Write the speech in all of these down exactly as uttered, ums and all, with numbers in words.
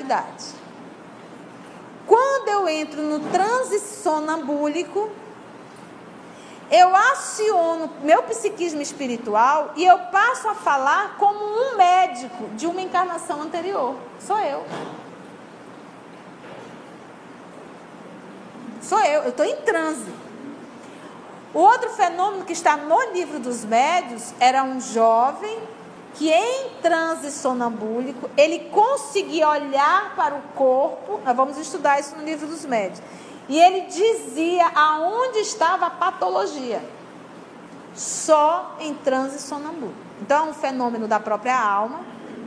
realidade. Quando eu entro no transe sonambúlico, eu aciono meu psiquismo espiritual e eu passo a falar como um médico de uma encarnação anterior. Sou eu. Sou eu, eu estou em transe. O outro fenômeno que está no livro dos médiuns era um jovem que em transe sonambúlico, ele conseguia olhar para o corpo, nós vamos estudar isso no livro dos médiuns, e ele dizia aonde estava a patologia, só em transe sonambúlico. Então é um fenômeno da própria alma,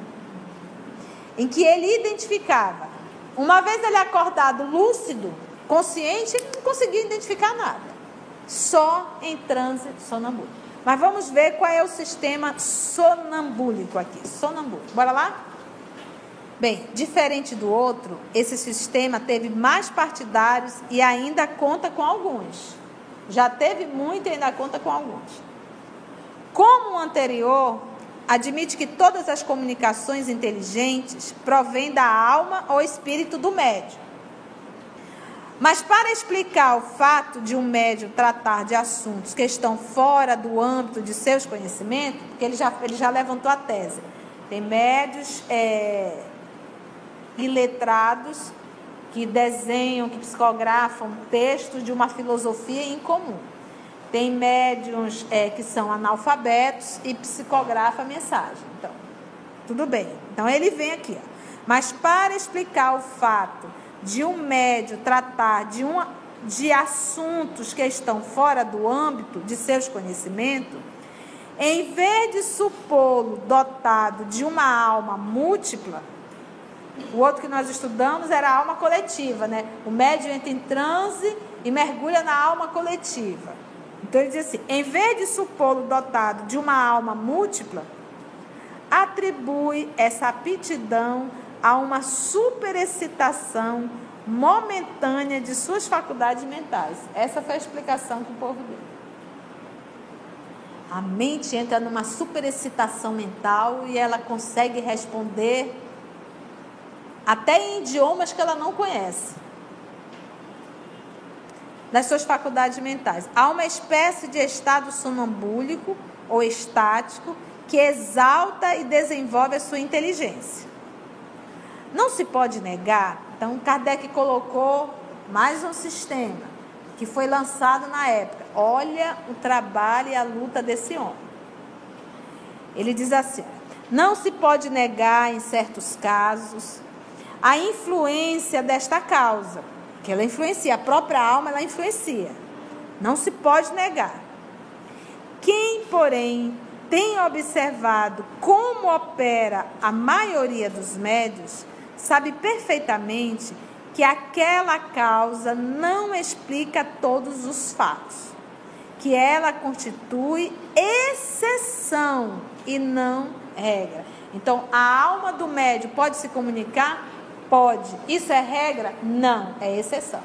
em que ele identificava, uma vez ele acordado lúcido, consciente, ele não conseguia identificar nada. Só em transe sonambúlico. Mas vamos ver qual é o sistema sonambúlico aqui. Sonambúlico. Bora lá? Bem, diferente do outro, esse sistema teve mais partidários e ainda conta com alguns. Já teve muito e ainda conta com alguns. Como o anterior, admite que todas as comunicações inteligentes provêm da alma ou espírito do médium. Mas para explicar o fato de um médium tratar de assuntos que estão fora do âmbito de seus conhecimentos, porque ele já, ele já levantou a tese, tem médios é, iletrados que desenham, que psicografam textos de uma filosofia incomum. Tem médiuns é, que são analfabetos e psicografam a mensagem. Então, tudo bem. Então ele vem aqui, ó. Mas para explicar o fato de um médium tratar de, uma, de assuntos que estão fora do âmbito de seus conhecimentos, em vez de supô-lo dotado de uma alma múltipla, o outro que nós estudamos era a alma coletiva, né? O médium entra em transe e mergulha na alma coletiva. Então ele diz assim, em vez de supô-lo dotado de uma alma múltipla, atribui essa aptidão a uma superexcitação momentânea de suas faculdades mentais. Essa foi a explicação que o povo deu. A mente entra numa superexcitação mental e ela consegue responder até em idiomas que ela não conhece. Das suas faculdades mentais. Há uma espécie de estado sonambúlico ou estático que exalta e desenvolve a sua inteligência. Não se pode negar, então Kardec colocou mais um sistema que foi lançado na época. Olha o trabalho e a luta desse homem. Ele diz assim, não se pode negar em certos casos a influência desta causa, que ela influencia, a própria alma ela influencia. Não se pode negar. Quem, porém, tem observado como opera a maioria dos médiuns, sabe perfeitamente que aquela causa não explica todos os fatos, que ela constitui exceção e não regra. Então, a alma do médium pode se comunicar? Pode. Isso é regra? Não, é exceção.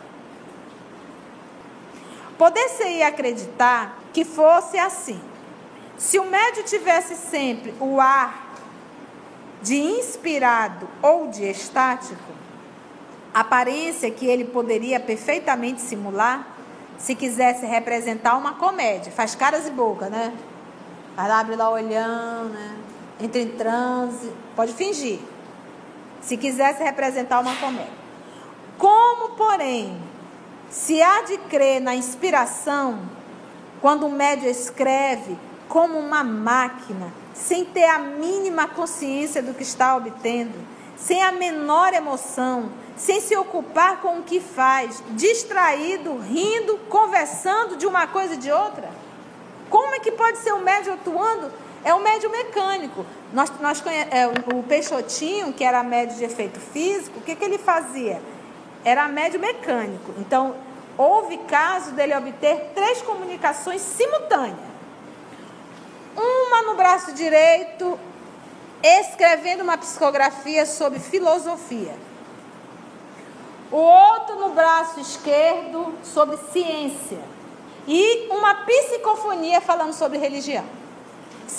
Poder-se acreditar que fosse assim. Se o médium tivesse sempre o ar de inspirado ou de estático, aparência que ele poderia perfeitamente simular, se quisesse representar uma comédia, faz caras e boca, né? Vai lá, abre lá olhando, né? Entra em transe, pode fingir. Se quisesse representar uma comédia. Como, porém, se há de crer na inspiração, quando o médium escreve como uma máquina, sem ter a mínima consciência do que está obtendo, sem a menor emoção, sem se ocupar com o que faz, distraído, rindo, conversando de uma coisa e de outra? Como é que pode ser o médium atuando? É um médium mecânico. Nós, nós conhe... é, o Peixotinho, que era médium de efeito físico, o que, que ele fazia? Era médium mecânico. Então, houve caso dele obter três comunicações simultâneas. Uma no braço direito, escrevendo uma psicografia sobre filosofia. O outro no braço esquerdo, sobre ciência. E uma psicofonia falando sobre religião.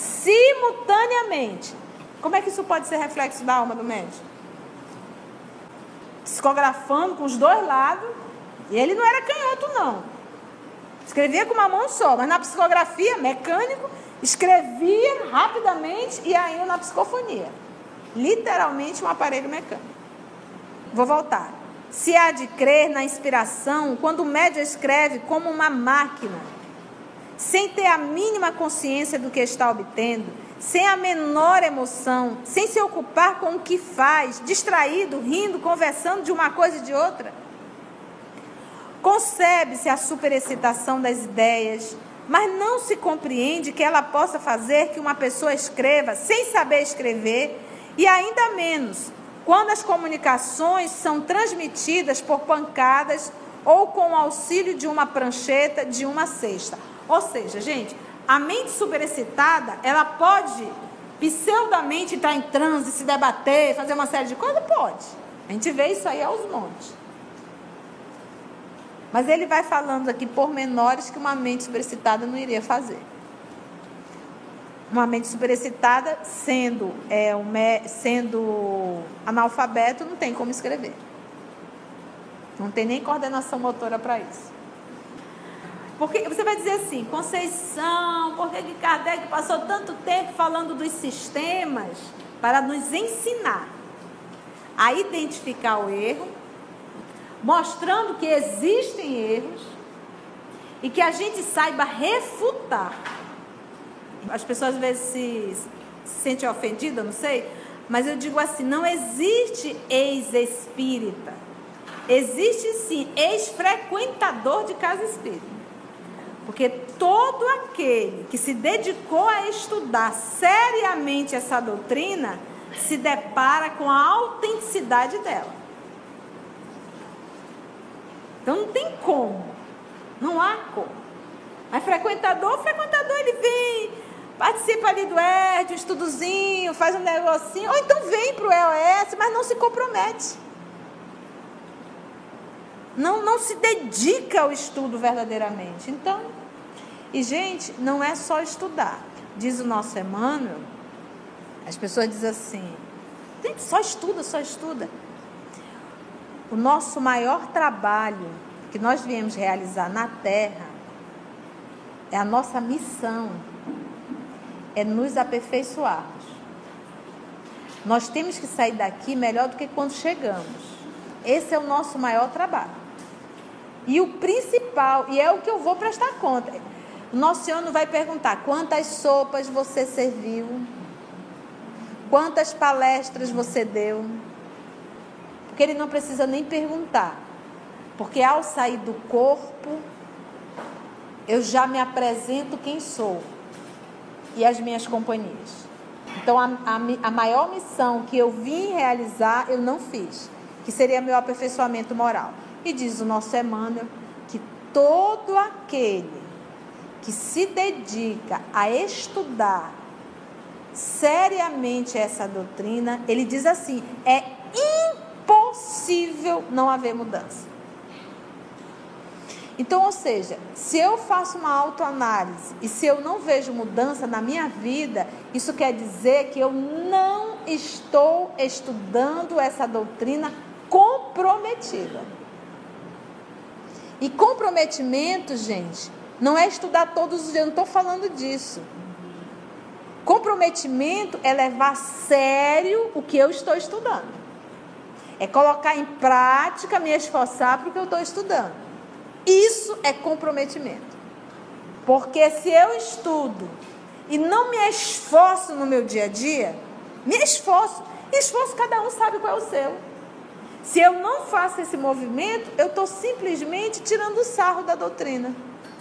Simultaneamente. Como é que isso pode ser reflexo da alma do médium? psicografando com os dois lados, e ele não era canhoto, não. Escrevia com uma mão só, mas na psicografia, mecânico, escrevia rapidamente e ainda na psicofonia. Literalmente um aparelho mecânico. Vou voltar. Se há de crer na inspiração, quando o médium escreve como uma máquina, sem ter a mínima consciência do que está obtendo, sem a menor emoção, sem se ocupar com o que faz, distraído, rindo, conversando de uma coisa e de outra. Concebe-se a superexcitação das ideias, mas não se compreende que ela possa fazer que uma pessoa escreva sem saber escrever, e ainda menos quando as comunicações são transmitidas por pancadas ou com o auxílio de uma prancheta, de uma cesta. Ou seja, gente, a mente superexcitada, ela pode pseudamente entrar em transe, se debater, fazer uma série de coisas? Pode. A gente vê isso aí aos montes. Mas ele vai falando aqui pormenores que uma mente superexcitada não iria fazer. Uma mente superexcitada, sendo, é, um, sendo analfabeto, não tem como escrever. Não tem nem coordenação motora para isso. Porque você vai dizer assim, Conceição, por que Kardec passou tanto tempo falando dos sistemas para nos ensinar a identificar o erro, mostrando que existem erros e que a gente saiba refutar. As pessoas às vezes se, se sentem ofendidas, não sei, mas eu digo assim, não existe ex-espírita. Existe sim ex-frequentador de casa espírita. Porque todo aquele que se dedicou a estudar seriamente essa doutrina se depara com a autenticidade dela. Então não tem como, não há como. Mas frequentador, frequentador ele vem, participa ali do E R D, um estudozinho, faz um negocinho, ou então vem para o E O S, mas não se compromete. Não, não se dedica ao estudo verdadeiramente. Então, e gente, não é só estudar. Diz o nosso Emmanuel, as pessoas dizem assim, gente, só estuda, só estuda. O nosso maior trabalho que nós viemos realizar na Terra é a nossa missão, é nos aperfeiçoarmos. Nós temos que sair daqui melhor do que quando chegamos. Esse é o nosso maior trabalho. E o principal, e é o que eu vou prestar conta, o nosso Senhor não vai perguntar quantas sopas você serviu, quantas palestras você deu, porque Ele não precisa nem perguntar, porque ao sair do corpo, eu já me apresento quem sou e as minhas companhias. Então, a, a, a maior missão que eu vim realizar, eu não fiz, que seria meu aperfeiçoamento moral. E diz o nosso Emmanuel que todo aquele que se dedica a estudar seriamente essa doutrina, ele diz assim, é impossível não haver mudança. Então, ou seja, se eu faço uma autoanálise e se eu não vejo mudança na minha vida, isso quer dizer que eu não estou estudando essa doutrina comprometida. E comprometimento, gente, não é estudar todos os dias, eu não estou falando disso. Comprometimento é levar a sério o que eu estou estudando. É colocar em prática, me esforçar para o que eu estou estudando. Isso é comprometimento. Porque se eu estudo e não me esforço no meu dia a dia, me esforço, esforço cada um sabe qual é o seu. Se eu não faço esse movimento, eu estou simplesmente tirando o sarro da doutrina.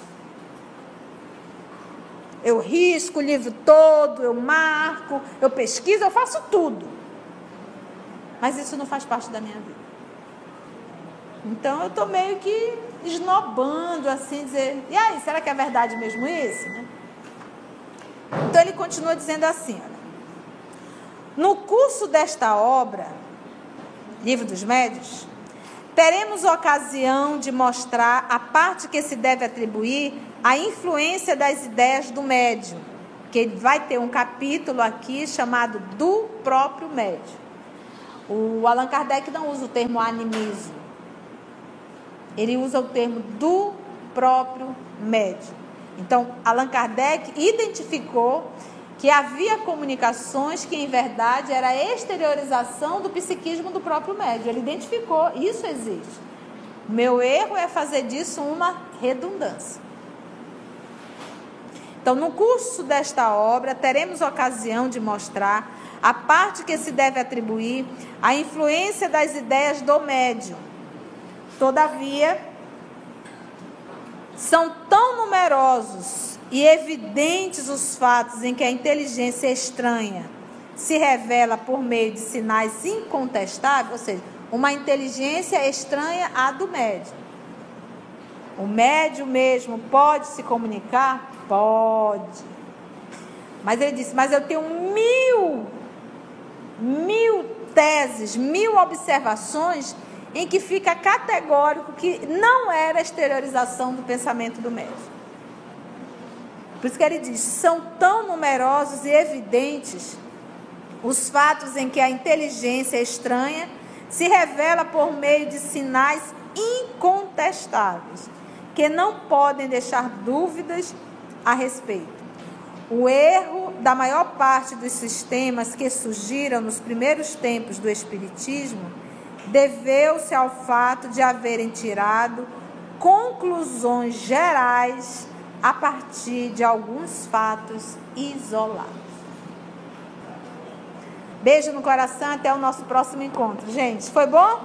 Eu risco o livro todo, eu marco, eu pesquiso, eu faço tudo. Mas isso não faz parte da minha vida. Então eu estou meio que esnobando, assim, dizer, e aí, será que é verdade mesmo isso? Né? Então ele continua dizendo assim, olha, no curso desta obra, Livro dos Médiuns, teremos ocasião de mostrar a parte que se deve atribuir à influência das ideias do médium, que vai ter um capítulo aqui chamado do próprio médium. O Allan Kardec não usa o termo animismo. Ele usa o termo do próprio médium. Então, Allan Kardec identificou que havia comunicações que, em verdade, era a exteriorização do psiquismo do próprio médium. Ele identificou, isso existe. O meu erro é fazer disso uma redundância. Então, no curso desta obra, teremos ocasião de mostrar a parte que se deve atribuir à influência das ideias do médium. Todavia, são tão numerosos e evidentes os fatos em que a inteligência estranha se revela por meio de sinais incontestáveis, ou seja, uma inteligência estranha à do médium. O médium mesmo pode se comunicar? Pode. Mas ele disse, mas eu tenho mil, mil teses, mil observações em que fica categórico que não era a exteriorização do pensamento do médium. Por isso que ele diz, são tão numerosos e evidentes os fatos em que a inteligência estranha se revela por meio de sinais incontestáveis, que não podem deixar dúvidas a respeito. O erro da maior parte dos sistemas que surgiram nos primeiros tempos do Espiritismo deveu-se ao fato de haverem tirado conclusões gerais a partir de alguns fatos isolados. Beijo no coração, até o nosso próximo encontro. Gente, foi bom?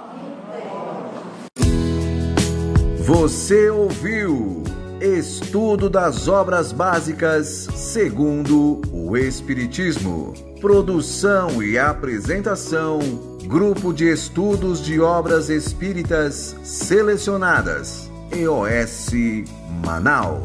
Você ouviu Estudo das Obras Básicas segundo o Espiritismo. Produção e apresentação, Grupo de Estudos de Obras Espíritas Selecionadas, E O S Manaus.